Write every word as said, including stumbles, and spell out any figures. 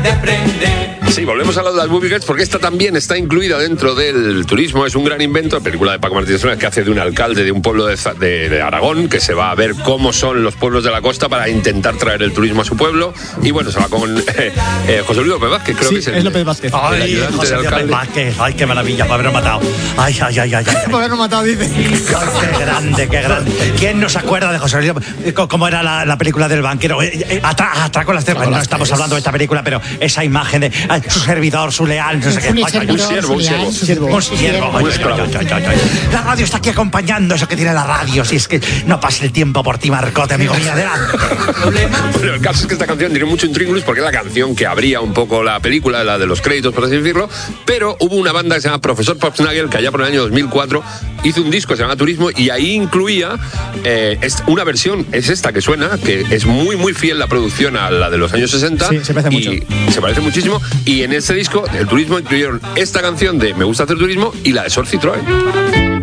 de aprender. Sí, volvemos a hablar de las Movie Girls porque esta también está incluida dentro del turismo. Es un gran invento, película de Paco Martínez Soler, que hace de un alcalde de un pueblo de, de, de Aragón, que se va a ver cómo son los pueblos de la costa para intentar traer el turismo a su pueblo. Y bueno, se va con eh, eh, José Luis López Vázquez, creo sí, que es el, es López Vázquez. el Ay, ayudante José del López alcalde. Vázquez. Ay, qué maravilla, para haberlo matado. Ay, ay, ay, ay, ay. Por habernos matado, dice. Ay, qué grande, qué grande. ¿Quién no se acuerda de José Luis? ¿Cómo era la, la película del banquero? Atra, atraco las bueno, no estamos hablando de esta película, pero esa imagen de ay, su servidor, su leal, no sé qué. Un siervo, un siervo. Un siervo. Un esclavo. La radio está aquí acompañando eso que tiene la radio. Si es que no pase el tiempo por ti, Marcote, amigo mío. Adelante. Bueno, el caso es que esta canción tiene mucho intríngulis porque es la canción que abría un poco la película, la de los créditos, por así decirlo, pero hubo una banda que se llama Profesor Popsnagel que allá por el año dos mil cuatro hizo un disco que se llama Turismo y ahí incluía eh, una versión, es esta que suena, que es muy muy fiel la producción a la de los años sesenta. Sí, se parece y mucho. Se parece muchísimo y en este disco, el Turismo, incluyeron esta canción de Me gusta hacer turismo y la de Sor Citroën.